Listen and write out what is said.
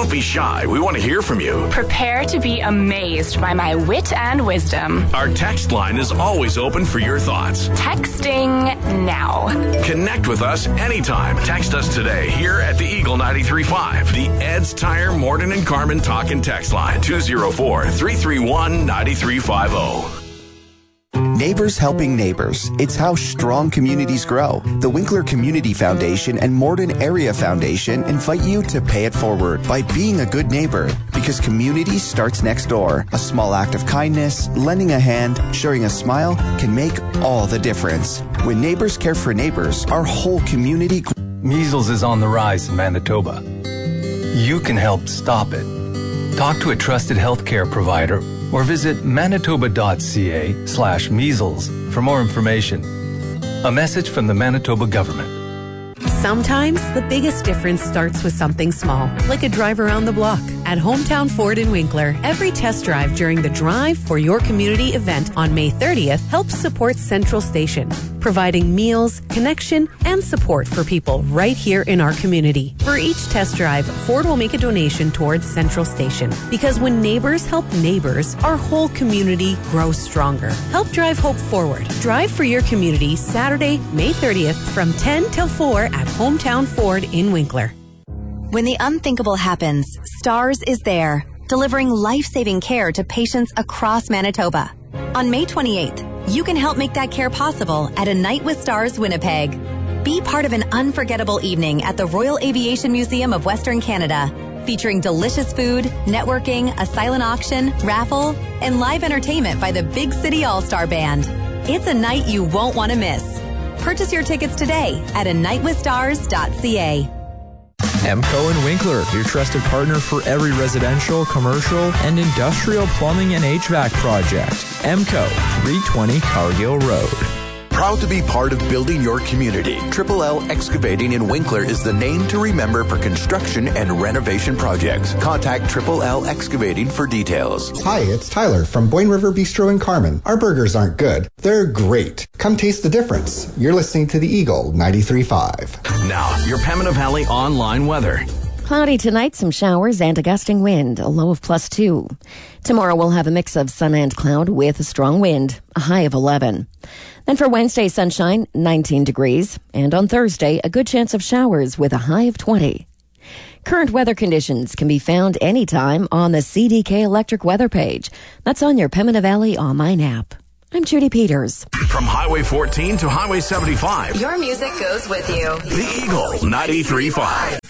Don't be shy. We want to hear from you. Prepare to be amazed by my wit and wisdom. Our text line is always open for your thoughts. Texting now. Connect with us anytime. Text us today here at the Eagle 93.5. The Ed's Tire Morton and Carmen talk and text line 204-331-9350. Neighbors helping neighbors. It's how strong communities grow. The Winkler Community Foundation and Morden Area Foundation invite you to pay it forward by being a good neighbor, because community starts next door. A small act of kindness, lending a hand, sharing a smile can make all the difference. When neighbors care for neighbors, our whole community... Measles is on the rise in Manitoba. You can help stop it. Talk to a trusted healthcare provider or visit manitoba.ca/measles for more information. A message from the Manitoba government. Sometimes the biggest difference starts with something small, like a drive around the block. At Hometown Ford in Winkler, every test drive during the Drive for Your Community event on May 30th helps support Central Station, providing meals, connection, and support for people right here in our community. For each test drive, Ford will make a donation towards Central Station, because when neighbors help neighbors, our whole community grows stronger. Help drive hope forward. Drive for Your Community Saturday, May 30th from 10 till 4 at Hometown Ford in Winkler. When the unthinkable happens, STARS is there, delivering life-saving care to patients across Manitoba. On May 28th, you can help make that care possible at A Night with Stars Winnipeg. Be part of an unforgettable evening at the Royal Aviation Museum of Western Canada, featuring delicious food, networking, a silent auction, raffle, and live entertainment by the Big City All-Star Band. It's a night you won't want to miss. Purchase your tickets today at anightwithstars.ca. Emco and Winkler, your trusted partner for every residential, commercial, and industrial plumbing and HVAC project. Emco, 320 Cargill Road. Proud to be part of building your community. Triple L Excavating in Winkler is the name to remember for construction and renovation projects. Contact Triple L Excavating for details. Hi, it's Tyler from Boyne River Bistro in Carmen. Our burgers aren't good. They're great. Come taste the difference. You're listening to the Eagle 93.5. Now, your Pembina Valley online weather. Cloudy tonight, some showers and a gusting wind, a low of +2. Tomorrow we'll have a mix of sun and cloud with a strong wind, a high of 11. Then for Wednesday, sunshine, 19 degrees. And on Thursday, a good chance of showers with a high of 20. Current weather conditions can be found anytime on the CDK Electric weather page. That's on your Pembina Valley online app. I'm Judy Peters. From Highway 14 to Highway 75. Your music goes with you. The Eagle 93.5.